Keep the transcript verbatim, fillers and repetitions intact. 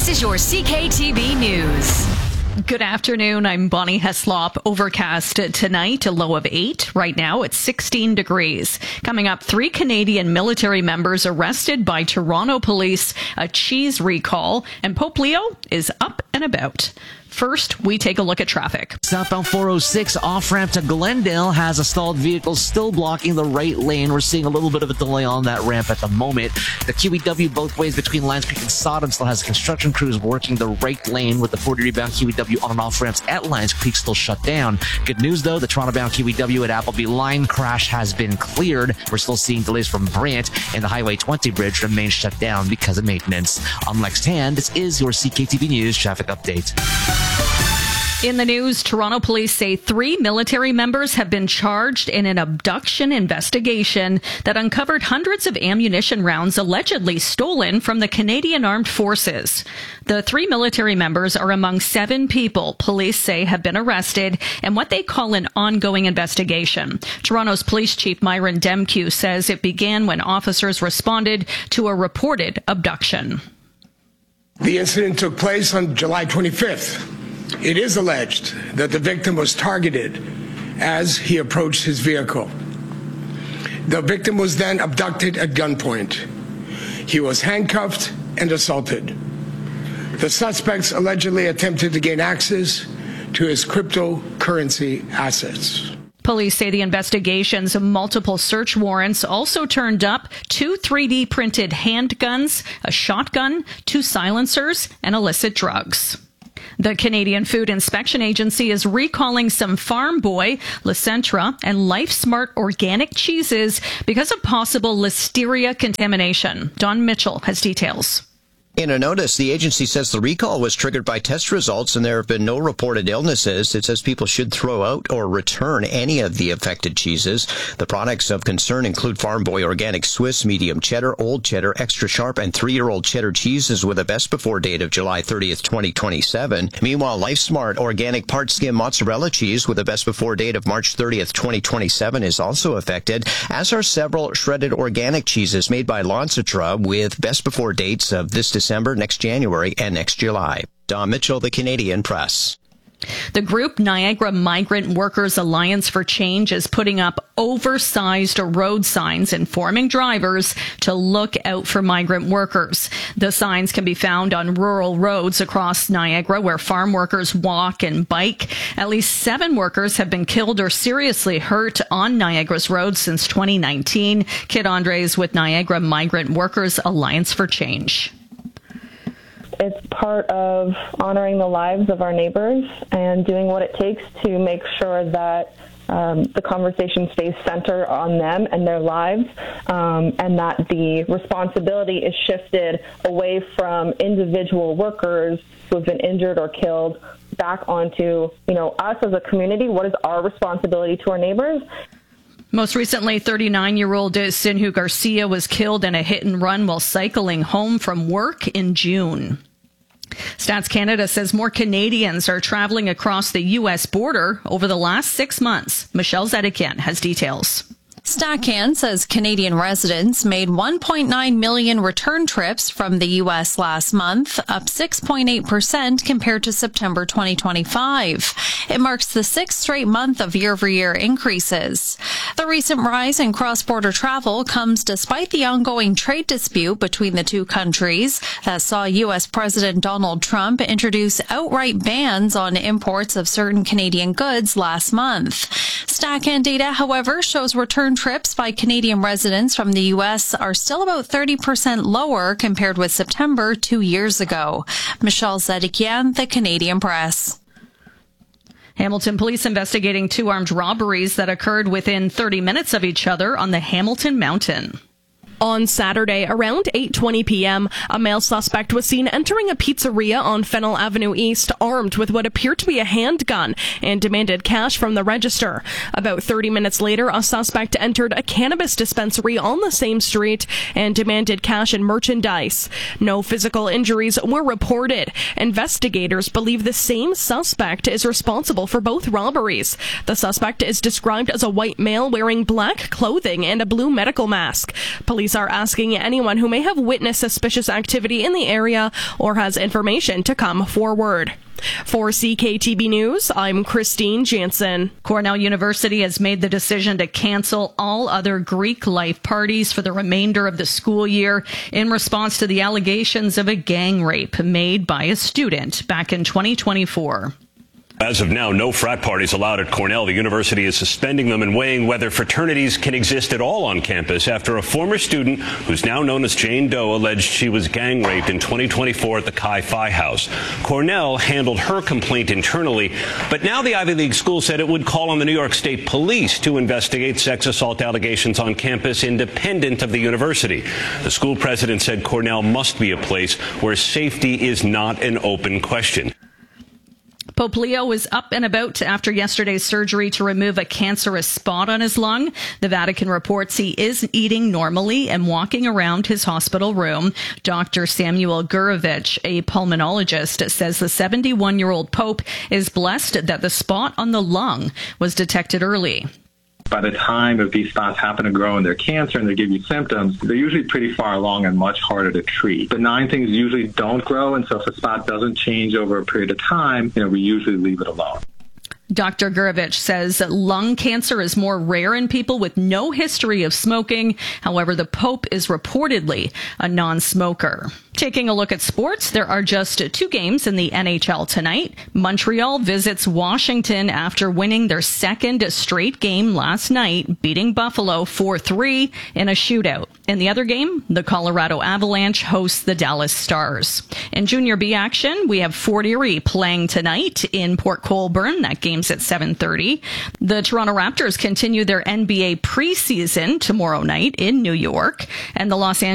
This is your C K T V News. Good afternoon. I'm Bonnie Heslop. Overcast tonight, a low of eight. Right now, it's sixteen degrees. Coming up, three Canadian military members arrested by Toronto police, a cheese recall, and Pope Leo is up and about. First, we take a look at traffic. Southbound four oh six off-ramp to Glendale has a stalled vehicle still blocking the right lane. We're seeing a little bit of a delay on that ramp at the moment. The Q E W both ways between Lions Creek and Sodom still has construction crews working the right lane, with the forty-bound Q E W on and off ramps at Lions Creek still shut down. Good news, though, the Toronto-bound Q E W at Appleby line crash has been cleared. We're still seeing delays from Brant, and the Highway twenty bridge remains shut down because of maintenance. I'm Lex Tan. This is your C K T V News traffic update. In the news, Toronto police say three military members have been charged in an abduction investigation that uncovered hundreds of ammunition rounds allegedly stolen from the Canadian Armed Forces. The three military members are among seven people police say have been arrested in what they call an ongoing investigation. Toronto's police chief Myron Demkew says it began when officers responded to a reported abduction. The incident took place on July twenty-fifth. It is alleged that the victim was targeted as he approached his vehicle. The victim was then abducted at gunpoint. He was handcuffed and assaulted. The suspects allegedly attempted to gain access to his cryptocurrency assets. Police say the investigations of multiple search warrants also turned up two three D printed handguns, a shotgun, two silencers, and illicit drugs. The Canadian Food Inspection Agency is recalling some Farm Boy, Licentra, and LifeSmart organic cheeses because of possible listeria contamination. Don Mitchell has details. In a notice, the agency says the recall was triggered by test results and there have been no reported illnesses. It says people should throw out or return any of the affected cheeses. The products of concern include Farm Boy Organic Swiss, Medium Cheddar, Old Cheddar, Extra Sharp, and three-year-old cheddar cheeses with a best before date of July thirtieth, twenty twenty-seven. Meanwhile, LifeSmart Organic Part Skim Mozzarella Cheese with a best before date of March thirtieth, twenty twenty-seven is also affected, as are several shredded organic cheeses made by Licentra with best before dates of this December. December, next January, and next July. Don Mitchell, The Canadian Press. The group Niagara Migrant Workers Alliance for Change is putting up oversized road signs informing drivers to look out for migrant workers. The signs can be found on rural roads across Niagara where farm workers walk and bike. At least seven workers have been killed or seriously hurt on Niagara's roads since twenty nineteen. Kit Andres with Niagara Migrant Workers Alliance for Change. It's part of honoring the lives of our neighbors and doing what it takes to make sure that um, the conversation stays centered on them and their lives, um, and that the responsibility is shifted away from individual workers who have been injured or killed back onto, you know, us as a community. What is our responsibility to our neighbors? Most recently, thirty-nine-year-old Sinhu Garcia was killed in a hit and run while cycling home from work in June. Stats Canada says more Canadians are traveling across the U S border over the last six months. Michelle Zedekian has details. StatCan says Canadian residents made one point nine million return trips from the U S last month, up six point eight percent compared to September twenty twenty-five. It marks the sixth straight month of year-over-year increases. The recent rise in cross-border travel comes despite the ongoing trade dispute between the two countries that saw U S President Donald Trump introduce outright bans on imports of certain Canadian goods last month. StatCan data, however, shows return trips by Canadian residents from the U S are still about thirty percent lower compared with September two years ago. Michelle Zedekian, The Canadian Press. Hamilton police investigating two armed robberies that occurred within thirty minutes of each other on the Hamilton Mountain. On Saturday, around eight twenty p.m., a male suspect was seen entering a pizzeria on Fennell Avenue East armed with what appeared to be a handgun and demanded cash from the register. About thirty minutes later, a suspect entered a cannabis dispensary on the same street and demanded cash and merchandise. No physical injuries were reported. Investigators believe the same suspect is responsible for both robberies. The suspect is described as a white male wearing black clothing and a blue medical mask. Police Police are asking anyone who may have witnessed suspicious activity in the area or has information to come forward. For C K T B News, I'm Christine Jansen. Cornell University has made the decision to cancel all other Greek life parties for the remainder of the school year in response to the allegations of a gang rape made by a student back in twenty twenty-four. As of now, no frat parties allowed at Cornell. The university is suspending them and weighing whether fraternities can exist at all on campus after a former student, who's now known as Jane Doe, alleged she was gang raped in twenty twenty-four at the Chi Phi House. Cornell handled her complaint internally, but now the Ivy League school said it would call on the New York State Police to investigate sex assault allegations on campus independent of the university. The school president said Cornell must be a place where safety is not an open question. Pope Leo was up and about after yesterday's surgery to remove a cancerous spot on his lung. The Vatican reports he is eating normally and walking around his hospital room. Doctor Samuel Gurevich, a pulmonologist, says the seventy-one-year-old Pope is blessed that the spot on the lung was detected early. By the time if these spots happen to grow and they're cancer and they give you symptoms, they're usually pretty far along and much harder to treat. Benign things usually don't grow, and so if a spot doesn't change over a period of time, you know, we usually leave it alone. Doctor Gurevich says lung cancer is more rare in people with no history of smoking. However, the Pope is reportedly a non-smoker. Taking a look at sports, there are just two games in the N H L tonight. Montreal visits Washington after winning their second straight game last night, beating Buffalo four three in a shootout. In the other game, the Colorado Avalanche hosts the Dallas Stars. In Junior B action, we have Fort Erie playing tonight in Port Colborne. That game's at seven thirty. The Toronto Raptors continue their N B A preseason tomorrow night in New York, and the Los Angeles